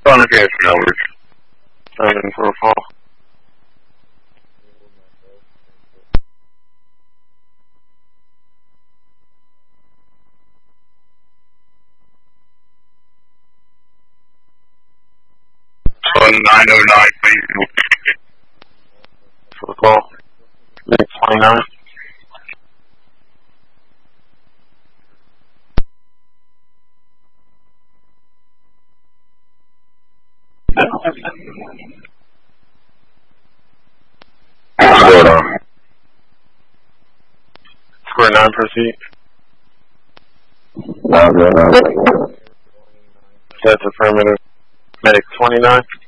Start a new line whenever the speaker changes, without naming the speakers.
On the gas numbers. Sign in for a call. On 909, please. For the call. 29. What's going on? Square 9, proceed. That's affirmative. Medic 29.